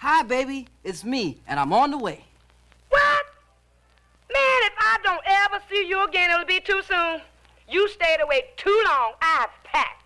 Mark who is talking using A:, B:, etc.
A: Hi, baby. It's me, and I'm on the way.
B: What? Man, if I don't ever see you again, it'll be too soon. You stayed away too long. I've packed.